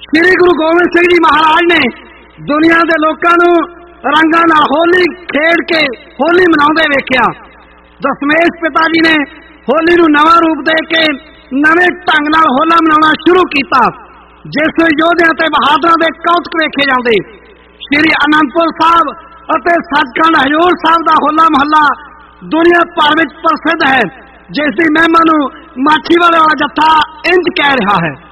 श्री गुरु गोबिंद सिंह जी महाराज ने दुनिया के लोगों को रंगां नाल होली खेड के होली मनाउंदे वेखिया। दशमेश पिता जी ने होली नूं नवां रूप दे के नवें ढंग नाल होला मनाउणा शुरू किया, जिस योद्धियां ते बहादुरां दे कौतक वेखे जांदे। श्री आनंदपुर साहब अते सचखंड हजूर साहब दा होला महल्ला दुनिया भर में प्रसिद्ध है, जिसकी महिमा नूं माछीवाड़े वाला जत्था इंज कह रहा है।